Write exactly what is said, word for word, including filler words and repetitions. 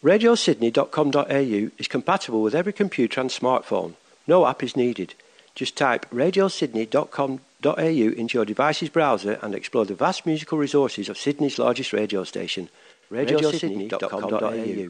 radio sydney dot com dot a u is compatible with every computer and smartphone. No app is needed. Just type radio sydney dot com dot a u into your device's browser and explore the vast musical resources of Sydney's largest radio station, radio sydney dot com dot a u.